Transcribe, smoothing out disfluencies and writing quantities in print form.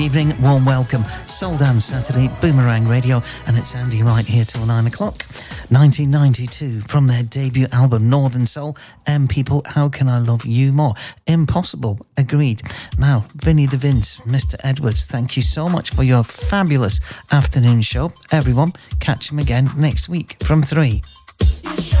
Evening, warm welcome. Soul Dance Saturday, Boomerang Radio, and it's Andy right here till 9 o'clock. 1992, from their debut album Northern Soul, People, How Can I Love You More? Impossible, agreed. Now, Vinnie the Vince, Mr. Edwards, thank you so much for your fabulous afternoon show. Everyone, catch him again next week from 3.